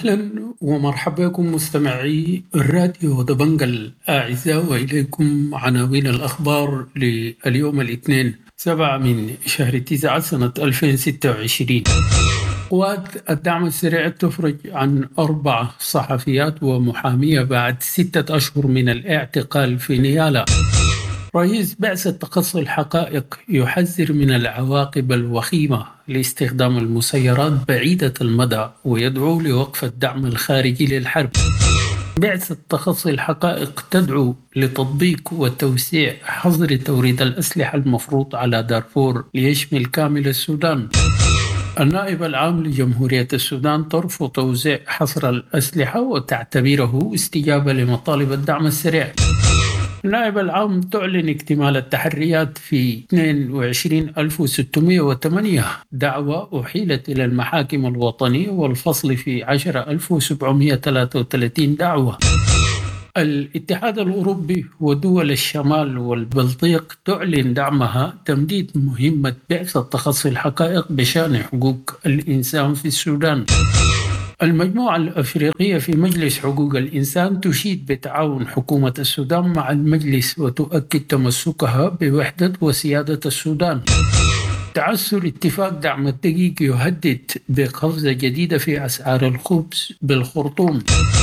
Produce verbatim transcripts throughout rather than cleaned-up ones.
أهلا ومرحبا بكم مستمعي الراديو دبنج الأعزاء، وإليكم عناوين الأخبار لليوم الاثنين سبعة من شهر تسعة سنة ألفين وستة وعشرين. قوات الدعم السريع تفرج عن أربع صحفيات ومحامية بعد ستة أشهر من الاعتقال في نيالا. رئيس بعثة تقصي الحقائق يحذر من العواقب الوخيمة لاستخدام المسيرات بعيدة المدى ويدعو لوقف الدعم الخارجي للحرب. بعثة تقصي الحقائق تدعو لتطبيق وتوسيع حظر توريد الأسلحة المفروض على دارفور ليشمل كامل السودان. النائب العام لجمهورية السودان ترفض توزيع حصر الأسلحة وتعتبره استجابة لمطالب الدعم السريع. النائب العام تعلن اكتمال التحريات في اثنين وعشرين ألف وستمائة وثمانية دعوى أحيلت إلى المحاكم الوطنية، والفصل في عشرة ألاف وسبعمائة وثلاثة وثلاثين دعوى. الاتحاد الأوروبي ودول الشمال والبلطيق تعلن دعمها تمديد مهمة بعثة تقصي الحقائق بشأن حقوق الإنسان في السودان. المجموعة الأفريقية في مجلس حقوق الإنسان تشيد بتعاون حكومة السودان مع المجلس وتؤكد تمسكها بوحدة وسيادة السودان. تعثر اتفاق دعم الدقيق يهدد بقفزة جديدة في أسعار الخبز بالخرطوم.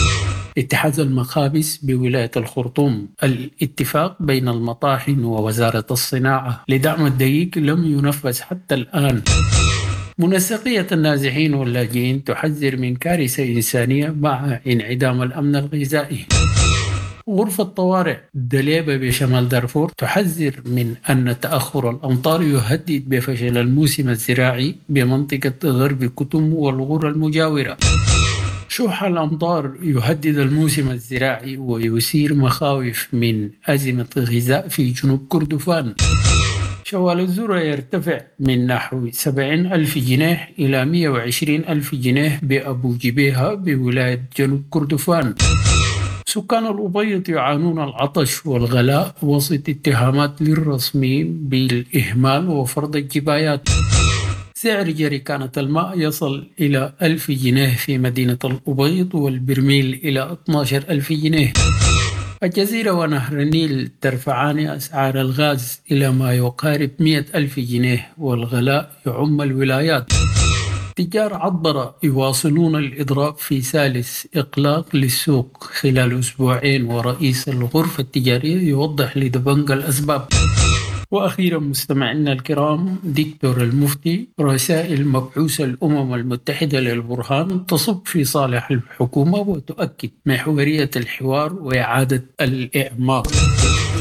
اتحاد المخابز بولاية الخرطوم، الاتفاق بين المطاحن ووزارة الصناعة لدعم الدقيق لم ينفذ حتى الآن. منسقية النازحين واللاجئين تحذر من كارثة إنسانية مع انعدام الأمن الغذائي. غرفة طوارئ دليبة بشمال دارفور تحذر من أن تأخر الأمطار يهدد بفشل الموسم الزراعي بمنطقة غرب كتم والغور المجاورة. شح الأمطار يهدد الموسم الزراعي ويثير مخاوف من أزمة غذاء في جنوب كردفان. شوال الذرة يرتفع من نحو سبعين ألف جنيه إلى مئة وعشرين ألف جنيه بأبو جبيهة بولاية جنوب كردفان. سكان الأبيض يعانون العطش والغلاء وسط اتهامات للرسميين بالإهمال وفرض الجبايات. سعر جريكانة الماء يصل إلى ألف جنيه في مدينة الأبيض، والبرميل إلى اثني عشر ألف جنيه. الجزيرة ونهر النيل ترفعان أسعار الغاز إلى ما يقارب مئة ألف جنيه، والغلاء يعم الولايات. تجار عطبرة يواصلون الإضراب في ثالث إغلاق للسوق خلال أسبوعين، ورئيس الغرفة التجارية يوضح لدبنج الأسباب. وأخيرا مستمعينا الكرام، دكتور المفتي رسائل مبعوث الأمم المتحدة للبرهان تصب في صالح الحكومة وتؤكد محورية الحوار وإعادة الإعمار.